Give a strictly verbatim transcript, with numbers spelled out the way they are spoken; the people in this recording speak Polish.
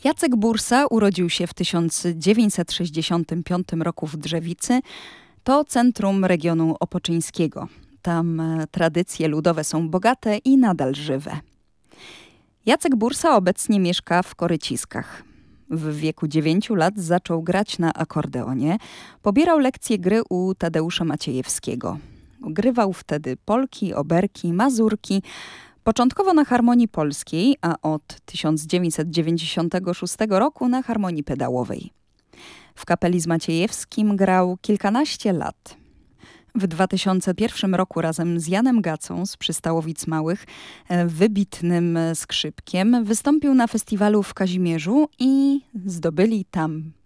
Jacek Bursa urodził się w tysiąc dziewięćset sześćdziesiątym piątym roku w Drzewicy. To centrum regionu opoczyńskiego. Tam e, tradycje ludowe są bogate i nadal żywe. Jacek Bursa obecnie mieszka w Koryciskach. W wieku dziewięciu lat zaczął grać na akordeonie. Pobierał lekcje gry u Tadeusza Maciejewskiego. Grywał wtedy polki, oberki, mazurki, początkowo na harmonii polskiej, a od tysiąc dziewięćset dziewięćdziesiątego szóstego roku na harmonii pedałowej. W kapeli z Maciejewskim grał kilkanaście lat. W dwa tysiące pierwszym roku razem z Janem Gacą z Przystałowic Małych, wybitnym skrzypkiem, wystąpił na festiwalu w Kazimierzu i zdobyli tam